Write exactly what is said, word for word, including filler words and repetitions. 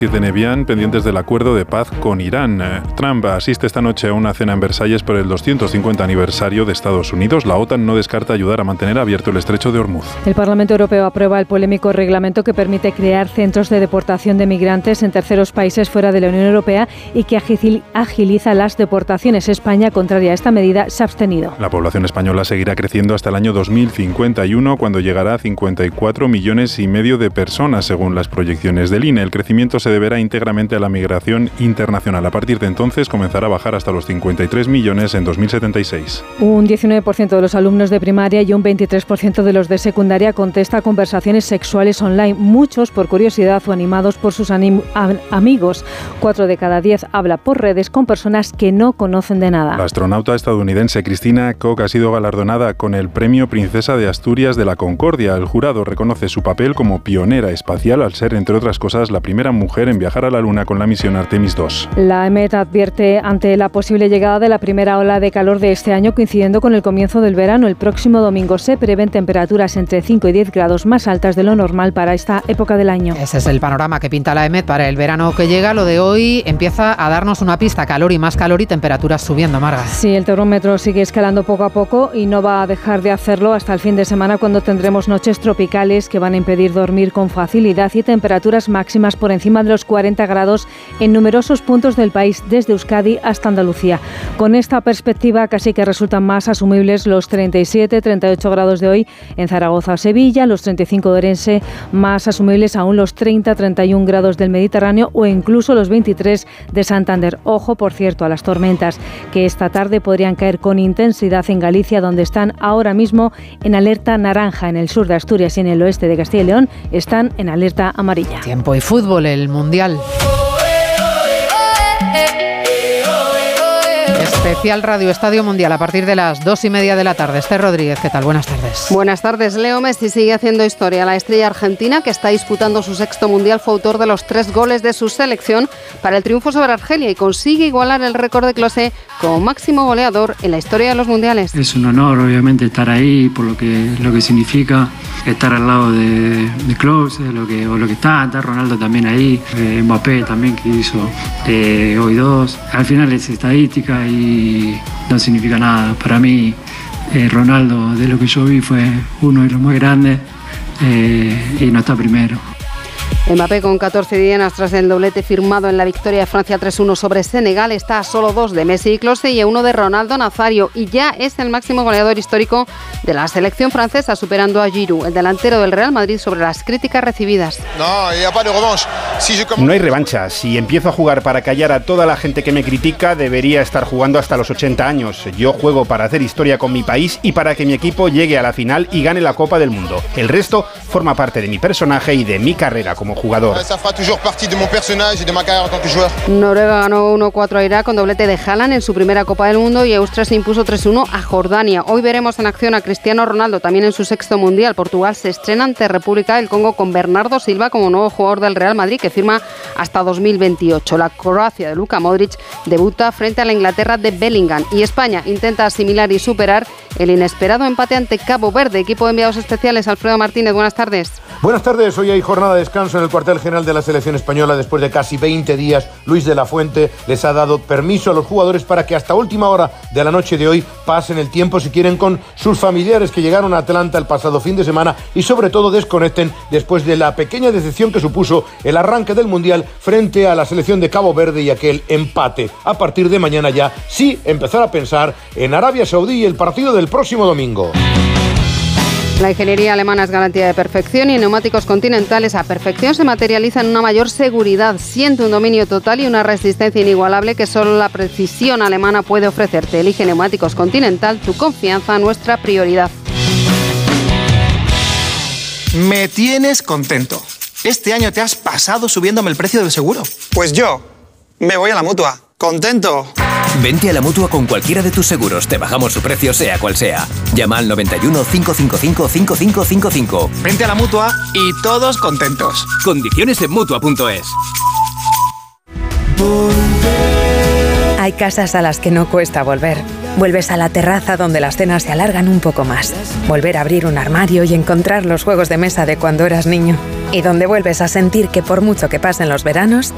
de Nevian, pendientes del acuerdo de paz con Irán. Trump asiste esta noche a una cena en Versalles por el doscientos cincuenta aniversario de Estados Unidos. La OTAN no descarta ayudar a mantener abierto el estrecho de Hormuz. El Parlamento Europeo aprueba el polémico reglamento que permite crear centros de deportación de migrantes en terceros países fuera de la Unión Europea y que agiliza las deportaciones. España, contraria a esta medida, se ha abstenido. La población española seguirá creciendo hasta el año dos mil cincuenta y uno, cuando llegará a cincuenta y cuatro millones y medio de personas, según las proyecciones del I N E. El crecimiento se deberá íntegramente a la migración internacional. A partir de entonces comenzará a bajar hasta los cincuenta y tres millones en dos mil setenta y seis. Un diecinueve por ciento de los alumnos de primaria y un veintitrés por ciento de los de secundaria contesta a conversaciones sexuales online, muchos por curiosidad o animados por sus anim- a- amigos. Cuatro de cada diez habla por redes con personas que no conocen de nada. La astronauta estadounidense Christina Koch ha sido galardonada con el Premio Princesa de Asturias de la Concordia. El jurado reconoce su papel como pionera espacial al ser, entre otras cosas, la primera mujer en viajar a la Luna con la misión Artemis dos. La E M E T advierte ante la posible llegada de la primera ola de calor de este año, coincidiendo con el comienzo del verano. El próximo domingo se prevén temperaturas entre cinco y diez grados más altas de lo normal para esta época del año. Ese es el panorama que pinta la E M E T para el verano que llega. Lo de hoy empieza a darnos una pista: calor y más calor y temperaturas subiendo, Marga. Sí, el termómetro sigue escalando poco a poco y no va a dejar de hacerlo hasta el fin de semana, cuando tendremos noches tropicales que van a impedir dormir con facilidad y temperaturas máximas por encima de los cuarenta grados en numerosos puntos del país, desde Euskadi hasta Andalucía. Con esta perspectiva casi que resultan más asumibles los treinta y siete, treinta y ocho grados de hoy en Zaragoza o Sevilla, los treinta y cinco de Orense, más asumibles aún los treinta, treinta y uno grados del Mediterráneo o incluso los veintitrés de Santander. Ojo, por cierto, a las tormentas que esta tarde podrían caer con intensidad en Galicia, donde están ahora mismo en alerta naranja. En el sur de Asturias y en el oeste de Castilla y León están en alerta amarilla. Tiempo y fútbol, el Mundial. Especial Radio Estadio Mundial a partir de las dos y media de la tarde. Esther Rodríguez, ¿qué tal? Buenas tardes. Buenas tardes. Leo Messi sigue haciendo historia. La estrella argentina, que está disputando su sexto Mundial, fue autor de los tres goles de su selección para el triunfo sobre Argelia y consigue igualar el récord de Klose como máximo goleador en la historia de los Mundiales. Es un honor, obviamente, estar ahí por lo que, lo que significa estar al lado de, de Klose, lo que, o lo que está, está Ronaldo también ahí, eh, Mbappé también, que hizo eh, hoy dos. Al final es estadística y no significa nada. Para mí, eh, Ronaldo, de lo que yo vi, fue uno de los más grandes eh, y no está primero. Mbappé, con catorce dianas tras el doblete firmado en la victoria de Francia tres uno sobre Senegal, está a solo dos de Messi y Klose y a uno de Ronaldo Nazario, y ya es el máximo goleador histórico de la selección francesa, superando a Giroud, el delantero del Real Madrid, sobre las críticas recibidas. No hay revancha. Si empiezo a jugar para callar a toda la gente que me critica, debería estar jugando hasta los ochenta años. Yo juego para hacer historia con mi país y para que mi equipo llegue a la final y gane la Copa del Mundo. El resto forma parte de mi personaje y de mi carrera como jugador. Noruega ganó uno cuatro a Irak con doblete de Haaland en su primera Copa del Mundo, y Austria se impuso tres uno a Jordania. Hoy veremos en acción a Cristiano Ronaldo también en su sexto Mundial. Portugal se estrena ante República del Congo con Bernardo Silva como nuevo jugador del Real Madrid, que firma hasta dos mil veintiocho. La Croacia de Luka Modric debuta frente a la Inglaterra de Bellingham, y España intenta asimilar y superar el inesperado empate ante Cabo Verde. Equipo de enviados especiales, Alfredo Martínez, buenas tardes. Buenas tardes. Hoy hay jornada de descanso en el cuartel general de la selección española. Después de casi veinte días, Luis de la Fuente les ha dado permiso a los jugadores para que hasta última hora de la noche de hoy pasen el tiempo, si quieren, con sus familiares que llegaron a Atlanta el pasado fin de semana, y sobre todo desconecten después de la pequeña decepción que supuso el arranque del Mundial frente a la selección de Cabo Verde y aquel empate. A partir de mañana ya sí empezar a pensar en Arabia Saudí y el partido del próximo domingo. La ingeniería alemana es garantía de perfección, y en neumáticos Continental esa perfección se materializa en una mayor seguridad. Siente un dominio total y una resistencia inigualable que solo la precisión alemana puede ofrecerte. Elige neumáticos Continental, tu confianza, nuestra prioridad. Me tienes contento. Este año te has pasado subiéndome el precio del seguro. Pues yo me voy a la Mutua. ¿Contento? Vente a la Mutua con cualquiera de tus seguros. Te bajamos su precio, sea cual sea. Llama al noventa y uno, cinco cinco cinco, cinco cinco cinco cinco. Vente a la Mutua y todos contentos. Condiciones en Mutua punto es. Hay casas a las que no cuesta volver. Vuelves a la terraza donde las cenas se alargan un poco más. Volver a abrir un armario y encontrar los juegos de mesa de cuando eras niño. Y donde vuelves a sentir que por mucho que pasen los veranos,